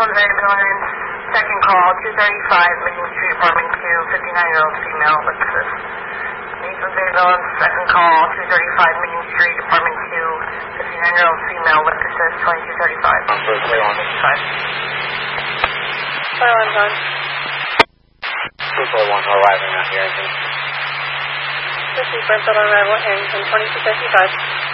ambulance. Second call, 235 Main Street, apartment 2, 59-year-old female with assist. Nathan ambulance. Second call, 235 Main Street, apartment 2, 59-year-old female with assist, 2235. I'm for 315. 411. 241 arriving at Harrington. Proceed for arrival at Harrington, 2255.